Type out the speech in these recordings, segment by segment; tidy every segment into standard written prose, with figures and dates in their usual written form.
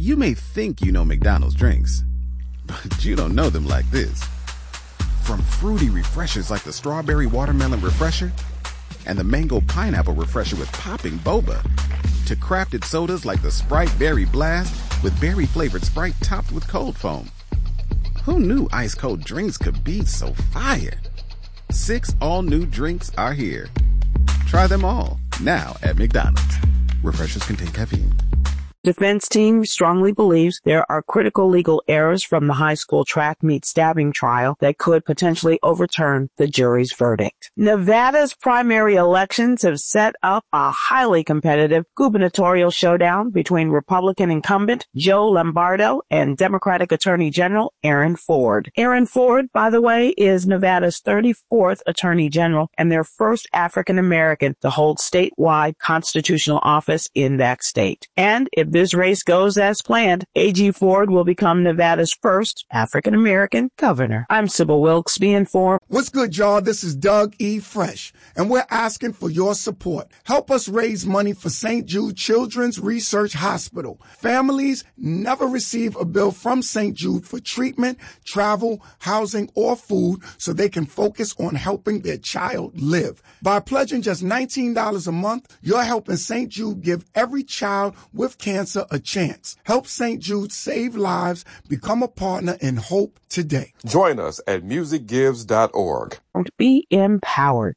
You may think you know McDonald's drinks, but you don't know them like this. From fruity refreshers like the Strawberry Watermelon Refresher and the Mango Pineapple Refresher with popping boba, to crafted sodas like the Sprite Berry Blast with berry-flavored Sprite topped with cold foam. Who knew ice-cold drinks could be so fire? 6 all-new drinks are here. Try them all, now at McDonald's. Refreshers contain caffeine. Defense team strongly believes there are critical legal errors from the high school track meet stabbing trial that could potentially overturn the jury's verdict. Nevada's primary elections have set up a highly competitive gubernatorial showdown between Republican incumbent Joe Lombardo and Democratic Attorney General Aaron Ford. Aaron Ford, by the way, is Nevada's 34th Attorney General and their first African American to hold statewide constitutional office in that state. And if this race goes as planned, A.G. Ford will become Nevada's first African-American governor. I'm Sybil Wilkes, Be Informed. What's good, y'all? This is Doug E. Fresh, and we're asking for your support. Help us raise money for St. Jude Children's Research Hospital. Families never receive a bill from St. Jude for treatment, travel, housing, or food so they can focus on helping their child live. By pledging just $19 a month, you're helping St. Jude give every child with cancer a chance. Help St. Jude save lives. Become a partner in hope today. Join us at musicgives.org. Be empowered.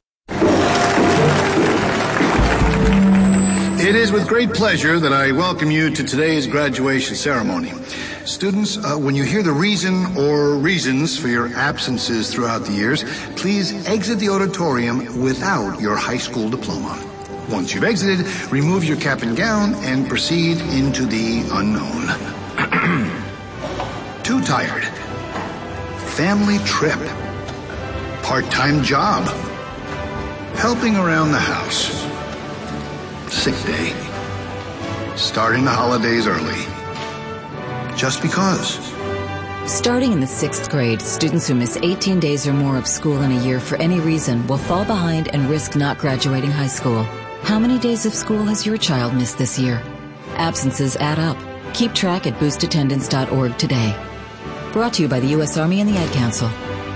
It is with great pleasure that I welcome you to today's graduation ceremony. Students, when you hear the reason or reasons for your absences throughout the years, please exit the auditorium without your high school diploma. Once you've exited, remove your cap and gown and proceed into the unknown. Too tired. Family trip. Part-time job. Helping around the house. Sick day. Starting the holidays early. Just because. Starting in the 6th grade, students who miss 18 days or more of school in a year for any reason will fall behind and risk not graduating high school. How many days of school has your child missed this year? Absences add up. Keep track at boostattendance.org today. Brought to you by the U.S. Army and the Ad Council.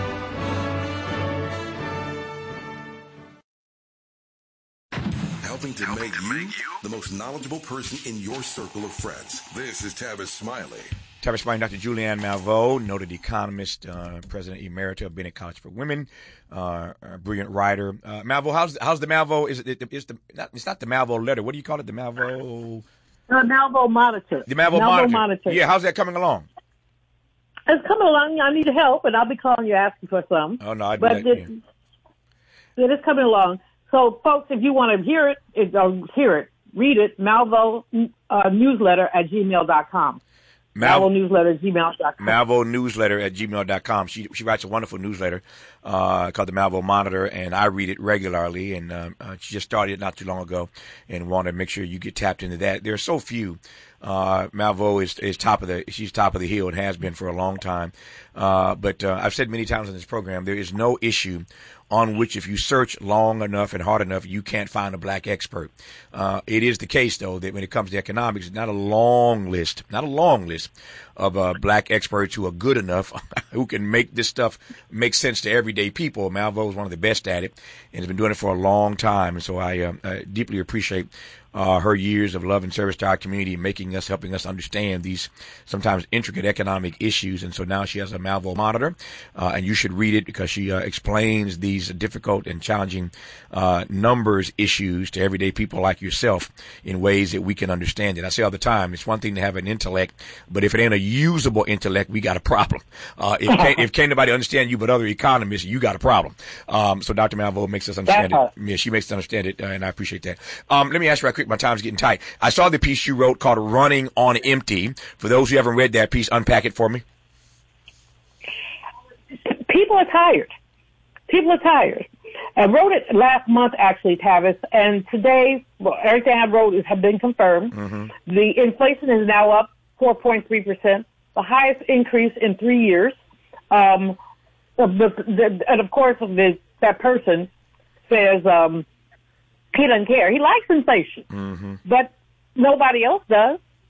Helping to make you the most knowledgeable person in your circle of friends. This is Tavis Smiley. Tavis Smiley, Dr. Julianne Malveaux, noted economist, president emerita of Bennett College for Women, a brilliant writer. Malveaux, how's the Malveaux? It's not the Malveaux letter. What do you call it? The Malveaux? The Malveaux Monitor. The Malveaux Monitor. Yeah, how's that coming along? It's coming along. I need help, and I'll be calling you asking for some. Oh no, it is coming along. So, folks, if you want to hear it, read it. Malveaux newsletter at gmail.com. Malveaux newsletter at gmail.com. Malveaux newsletter at gmail.com. She writes a wonderful newsletter called the Malveaux Monitor, and I read it regularly. And she just started it not too long ago, and wanted to make sure you get tapped into that. There are so few. Malveaux is she's top of the hill and has been for a long time. But I've said many times on this program, there is no issue on which if you search long enough and hard enough, you can't find a black expert. It is the case, though, that when it comes to economics, it's not a long list of black experts who are good enough, who can make this stuff make sense to everyday people. Malveaux is one of the best at it and has been doing it for a long time. And so I deeply appreciate her years of love and service to our community, helping us understand these sometimes intricate economic issues. And so now she has a Malveaux Monitor, and you should read it because she explains these difficult and challenging numbers issues to everyday people like yourself in ways that we can understand it. I say all the time, it's one thing to have an intellect, but if it ain't a usable intellect, we got a problem. If can't nobody understand you but other economists, you got a problem. So Dr. Malveaux makes us understand it. Yeah, she makes us understand it, and I appreciate that. Let me ask you right quick, my time's getting tight. I saw the piece you wrote called Running on Empty. For those who haven't read that piece, unpack it for me. People are tired. I wrote it last month, actually, Tavis, and today, everything I wrote has been confirmed. Mm-hmm. The inflation is now up 4.3%, the highest increase in 3 years. And of course, that person says he doesn't care. He likes inflation, but nobody else does.